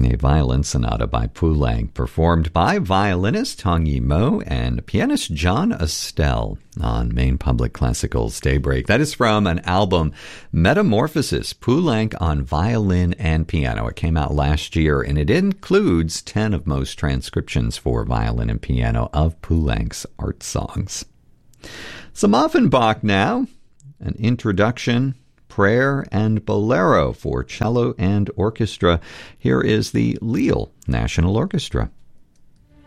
a violin sonata by Poulenc, performed by violinist Tong Yimou and pianist John Estelle on Maine Public Classical's Daybreak. That is from an album, Metamorphosis, Poulenc on violin and piano. It came out last year, and it includes 10 of most transcriptions for violin and piano of Poulenc's art songs. Some Offenbach now, an introduction, prayer, and bolero for cello and orchestra. Here is the Lille National Orchestra.